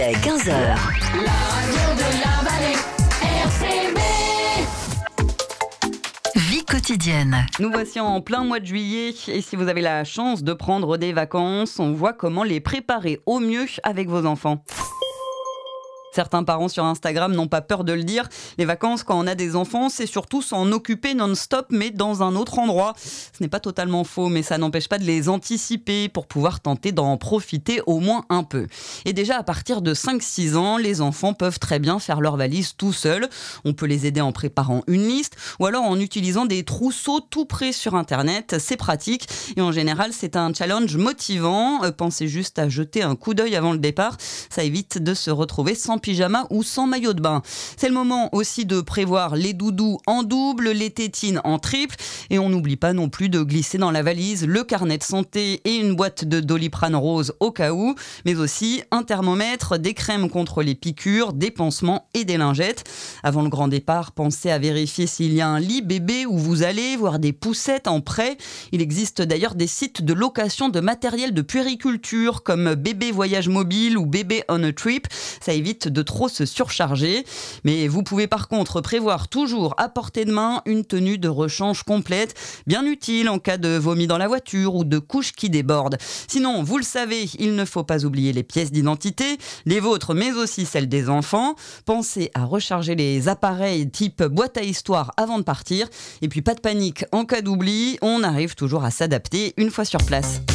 À 15h. La radio de la vallée, RCB. Vie quotidienne. Nous voici en plein mois de juillet et si vous avez la chance de prendre des vacances, on voit comment les préparer au mieux avec vos enfants. Certains parents sur Instagram n'ont pas peur de le dire. Les vacances, quand on a des enfants, c'est surtout s'en occuper non-stop, mais dans un autre endroit. Ce n'est pas totalement faux, mais ça n'empêche pas de les anticiper pour pouvoir tenter d'en profiter au moins un peu. Et déjà, à partir de 5-6 ans, les enfants peuvent très bien faire leur valise tout seuls. On peut les aider en préparant une liste ou alors en utilisant des trousseaux tout prêts sur Internet. C'est pratique et en général, c'est un challenge motivant. Pensez juste à jeter un coup d'œil avant le départ. Ça évite de se retrouver sans pyjama ou sans maillot de bain. C'est le moment aussi de prévoir les doudous en double, les tétines en triple et on n'oublie pas non plus de glisser dans la valise le carnet de santé et une boîte de Doliprane rose au cas où, mais aussi un thermomètre, des crèmes contre les piqûres, des pansements et des lingettes. Avant le grand départ, pensez à vérifier s'il y a un lit bébé où vous allez, voir des poussettes en prêt. Il existe d'ailleurs des sites de location de matériel de puériculture comme Bébé Voyage Mobile ou Bébé on a Trip. Ça évite de trop se surcharger. Mais vous pouvez par contre prévoir toujours à portée de main une tenue de rechange complète, bien utile en cas de vomi dans la voiture ou de couches qui débordent. Sinon, vous le savez, il ne faut pas oublier les pièces d'identité, les vôtres mais aussi celles des enfants. Pensez à recharger les appareils type boîte à histoire avant de partir. Et puis pas de panique, en cas d'oubli, on arrive toujours à s'adapter une fois sur place.